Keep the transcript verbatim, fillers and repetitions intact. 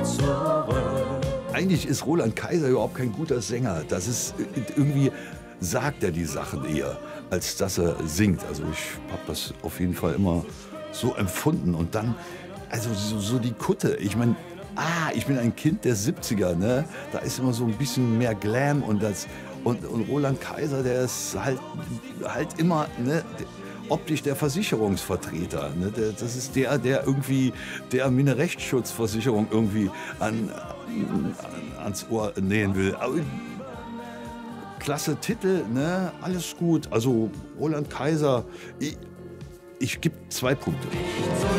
Eigentlich ist Roland Kaiser überhaupt kein guter Sänger. Das ist äh, irgendwie sagt er die Sachen eher, als dass er singt. Also ich habe das auf jeden Fall immer so empfunden. Und dann, also so, so die Kutte. Ich meine, ah, ich bin ein Kind der siebziger, ne? Da ist immer so ein bisschen mehr Glam und das und, und Roland Kaiser, der ist halt halt immer, ne? Optisch der Versicherungsvertreter. Ne? Der, das ist der, der irgendwie, der mir eine Rechtsschutzversicherung irgendwie an, an, ans Ohr nähen will. Aber, klasse Titel, ne? Alles gut. Also Roland Kaiser, ich, ich gebe zwei Punkte.